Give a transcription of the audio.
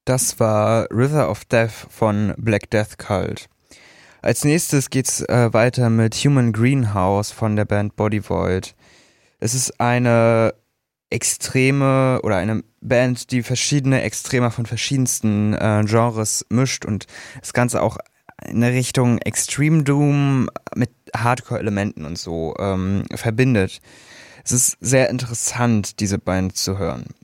Das war River of Death von Black Death Cult. Als nächstes geht's weiter mit Human Greenhouse von der Band Body Void. Es ist eine extreme oder eine Band, die verschiedene Extreme von verschiedensten Genres mischt und das Ganze auch in der Richtung Extreme Doom mit Hardcore-Elementen und so verbindet. Es ist sehr interessant, diese Band zu hören.